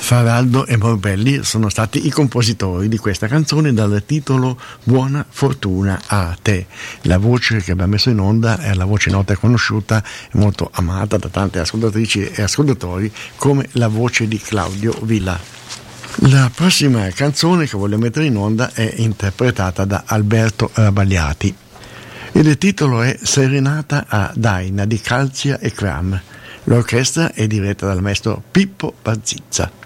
Faraldo e Morbelli sono stati i compositori di questa canzone dal titolo Buona fortuna a te. La voce che abbiamo messo in onda è la voce nota e conosciuta e molto amata da tante ascoltatrici e ascoltatori come la voce di Claudio Villa. La prossima canzone che voglio mettere in onda è interpretata da Alberto Rabagliati. Il titolo è Serenata a Daina di Calzia e Cram. L'orchestra è diretta dal maestro Pippo Barzizza.